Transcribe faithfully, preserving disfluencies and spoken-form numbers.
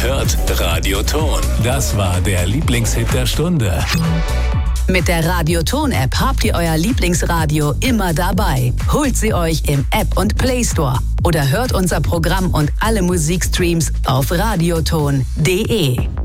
hört Radioton. Das war der Lieblingshit der Stunde. Mit der Radioton-App habt ihr euer Lieblingsradio immer dabei. Holt sie euch im App und Play Store oder hört unser Programm und alle Musikstreams auf radioton punkt de.